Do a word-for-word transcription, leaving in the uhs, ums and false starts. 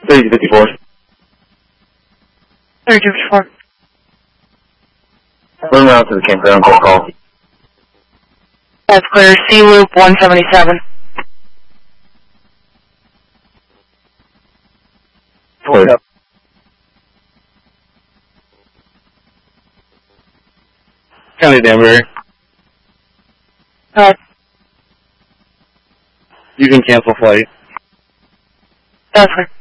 thirty-two fifty-four. thirty-two fifty-four. Run around to the campground, call call. That's clear. C-Loop one seventy-seven. Clear. Yep. County Danbury. Alright. You can cancel flight. That's clear.